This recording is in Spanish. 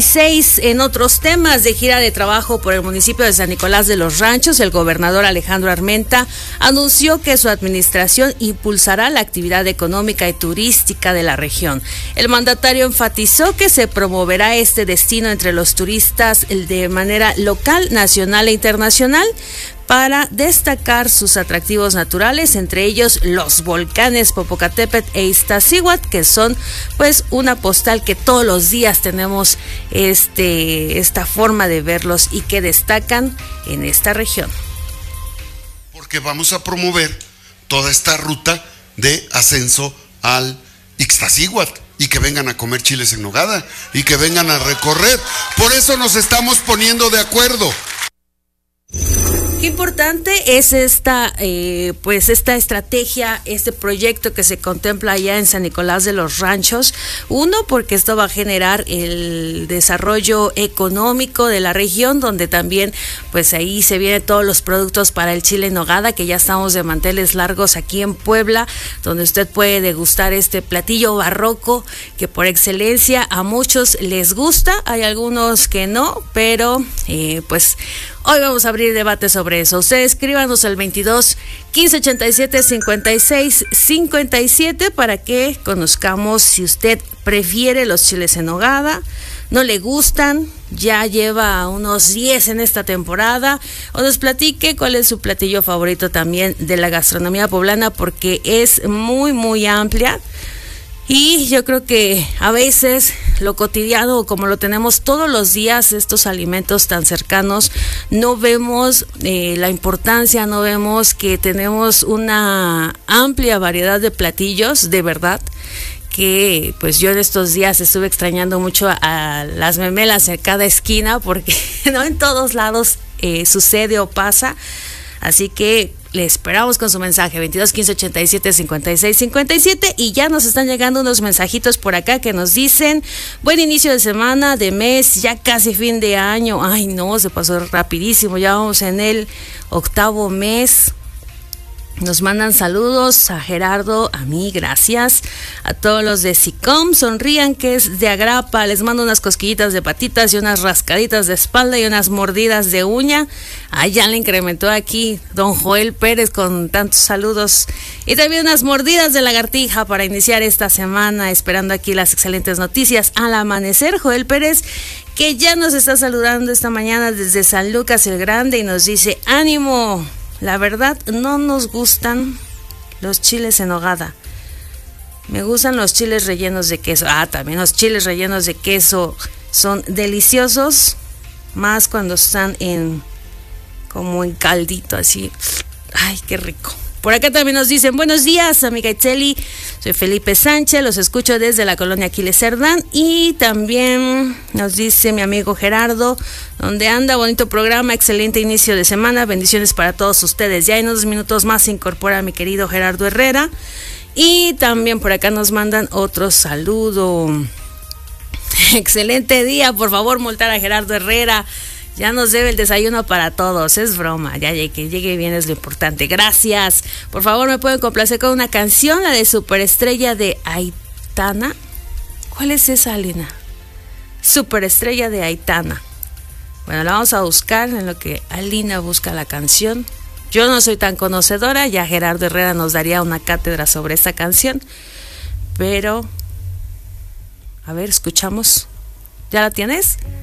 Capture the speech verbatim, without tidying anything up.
Seis, en otros temas de gira de trabajo por el municipio de San Nicolás de los Ranchos, el gobernador Alejandro Armenta anunció que su administración impulsará la actividad económica y turística de la región. El mandatario enfatizó que se promoverá este destino entre los turistas de manera local, nacional e internacional, para destacar sus atractivos naturales, entre ellos los volcanes Popocatépetl e Iztaccíhuatl, que son pues una postal que todos los días tenemos este esta forma de verlos y que destacan en esta región. Porque vamos a promover toda esta ruta de ascenso al Iztaccíhuatl y que vengan a comer chiles en nogada y que vengan a recorrer. Por eso nos estamos poniendo de acuerdo. Qué importante es esta, eh, pues esta estrategia, este proyecto que se contempla allá en San Nicolás de los Ranchos. Uno, porque esto va a generar el desarrollo económico de la región, donde también, pues ahí se vienen todos los productos para el chile en nogada, que ya estamos de manteles largos aquí en Puebla, donde usted puede degustar este platillo barroco que por excelencia a muchos les gusta. Hay algunos que no, pero eh, pues hoy vamos a abrir debate sobre eso. Ustedes escríbanos al veintidós, quince ochenta y siete, cincuenta y seis, cincuenta y siete para que conozcamos si usted prefiere los chiles en nogada, no le gustan, ya lleva unos diez en esta temporada, o nos platique cuál es su platillo favorito también de la gastronomía poblana, porque es muy, muy amplia. Y yo creo que a veces lo cotidiano, como lo tenemos todos los días, estos alimentos tan cercanos, no vemos eh, la importancia, no vemos que tenemos una amplia variedad de platillos, de verdad, que pues yo en estos días estuve extrañando mucho a, a las memelas en cada esquina, porque no en todos lados eh, sucede o pasa. Así que le esperamos con su mensaje, veintidós, quince, ochenta y siete, cincuenta y seis, cincuenta y siete, y ya nos están llegando unos mensajitos por acá que nos dicen: buen inicio de semana, de mes, ya casi fin de año. Ay no, se pasó rapidísimo, ya vamos en el octavo mes. Nos mandan saludos a Gerardo, a mí, gracias. A todos los de SICOM, sonrían, que es de Agrapa. Les mando unas cosquillitas de patitas y unas rascaditas de espalda y unas mordidas de uña. Ah, ya le incrementó aquí don Joel Pérez con tantos saludos. Y también unas mordidas de lagartija para iniciar esta semana, esperando aquí las excelentes noticias al amanecer. Joel Pérez, que ya nos está saludando esta mañana desde San Lucas el Grande, y nos dice: ánimo. La verdad, no nos gustan los chiles en nogada. Me gustan los chiles rellenos de queso. Ah, también los chiles rellenos de queso son deliciosos, más cuando están en como en caldito, así. Ay, qué rico. Por acá también nos dicen: buenos días, amiga Itzeli. Soy Felipe Sánchez, los escucho desde la colonia Aquiles Cerdán. Y también nos dice mi amigo Gerardo: ¿dónde anda? Bonito programa, excelente inicio de semana, bendiciones para todos ustedes. Ya en unos minutos más se incorpora mi querido Gerardo Herrera. Y también por acá nos mandan otro saludo. Excelente día, por favor multar a Gerardo Herrera. Ya nos debe el desayuno para todos, es broma, ya que llegue bien es lo importante. Gracias. Por favor, me pueden complacer con una canción, la de Superestrella de Aitana. ¿Cuál es esa, Alina? Superestrella de Aitana. Bueno, la vamos a buscar en lo que Alina busca la canción. Yo no soy tan conocedora, ya Gerardo Herrera nos daría una cátedra sobre esta canción. Pero, a ver, escuchamos. ¿Ya la tienes?